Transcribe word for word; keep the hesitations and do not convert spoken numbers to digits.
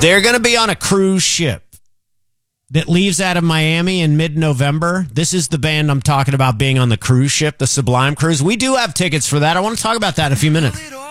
They're going to be on a cruise ship that leaves out of Miami in mid-November. This is the band I'm talking about being on the cruise ship, the Sublime Cruise. We do have tickets for that. I want to talk about that in a few minutes.